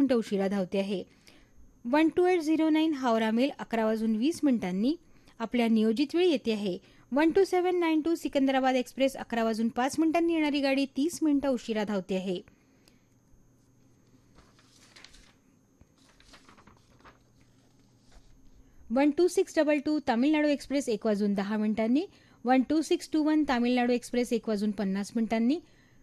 मिनिटं उशिरा धावते आहे. 12809 हावरा मेल 11:20 आपल्या नियोजित वेळी येते आहे. 12792 सिकंदराबाद एक्सप्रेस 11:05 येणारी गाडी 30 मिनिटं उशिरा धावते आहे. 12622 Tamil Nadu express 1:10 12621 Tamil Nadu express 1:50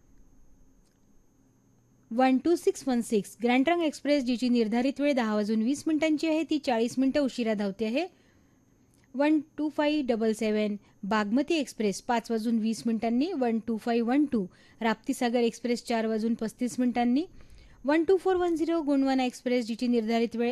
12616 grand trunk express जिची निर्धारित वेळ 10:20 आहे ती 40 मिनिटं उशिरा धावते आहे. 12577 Bagmati express 5:20 12512 Raptisagar express 4:35 12410 Gondwana express जिची निर्धारित वेळ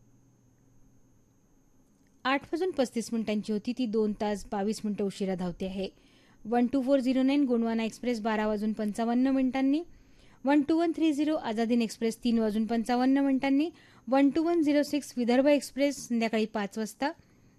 8:35 होती ती 2 तास 22 मिनिटं उशिरा धावते आहे. 12409 Gondwana express 12:55 12130 आझादीन express 3:55 12106 Vidarbha express संध्याकाळी 5 वाजता.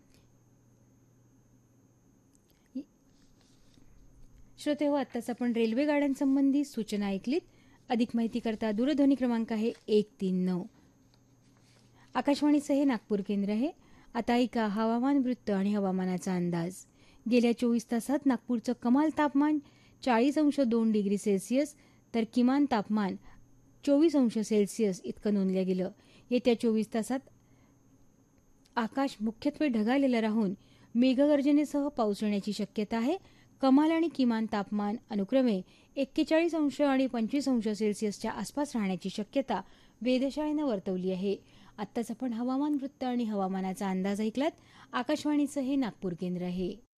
श्रोते हो, आत्ताच आपण रेल्वे गाड्यांसंबंधी सूचना ऐकलीत. अधिक माहिती करता दूरध्वनी क्रमांक आहे 139. आकाशवाणीचं हे नागपूर केंद्र आहे. आता ऐका हवामान वृत्त आणि हवामानाचा अंदाज. गेल्या 24 तासात नागपूरचं कमाल तापमान 40.2°C तर किमान तापमान 24°C इतकं नोंदलं गेलं. येत्या 24 तासात आकाश मुख्यत्वे ढगाळलेलं राहून मेघगर्जनेसह पाऊस येण्याची शक्यता आहे. कमाल आणि किमान तापमान अनुक्रमे 41 आणि 25°C आसपास राहण्याची शक्यता वेधशाळेनं वर्तवली आहे. आत्ताच आपण हवामान वृत्त आणि हवामानाचा अंदाज ऐकलात. आकाशवाणीचं हे नागपूर केंद्र आहे.